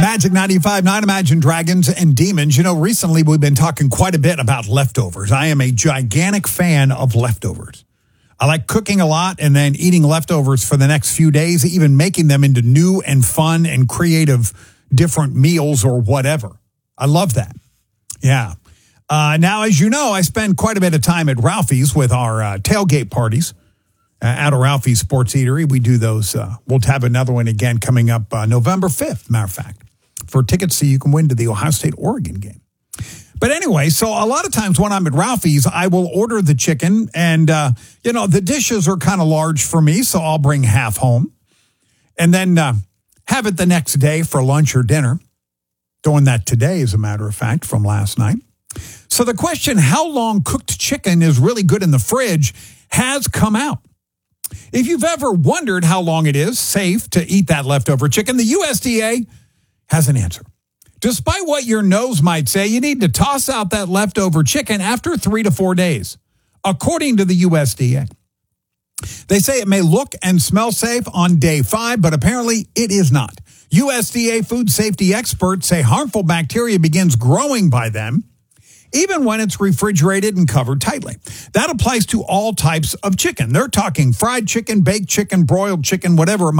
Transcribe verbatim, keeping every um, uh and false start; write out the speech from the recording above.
Magic ninety-five, nine Imagine Dragons and Demons. You know, recently we've been talking quite a bit about leftovers. I am a gigantic fan of leftovers. I like cooking a lot and then eating leftovers for the next few days, even making them into new and fun and creative different meals or whatever. I love that. Yeah. Uh, now, as you know, I spend quite a bit of time at Ralphie's with our uh, tailgate parties uh, at a Ralphie's Sports Eatery. We do those. Uh, we'll have another one again coming up uh, November fifth, matter of fact, for tickets so you can win to the Ohio State-Oregon game. But anyway, so a lot of times when I'm at Ralphie's, I will order the chicken, and, uh, you know, the dishes are kind of large for me, so I'll bring half home and then uh, have it the next day for lunch or dinner. Doing that today, as a matter of fact, from last night. So the question, how long cooked chicken is really good in the fridge, has come out. If you've ever wondered how long it is safe to eat that leftover chicken, the U S D A has an answer. Despite what your nose might say, you need to toss out that leftover chicken after three to four days, according to the U S D A. They say it may look and smell safe on day five, but apparently it is not. U S D A food safety experts say harmful bacteria begins growing by then, even when it's refrigerated and covered tightly. That applies to all types of chicken. They're talking fried chicken, baked chicken, broiled chicken, whatever it might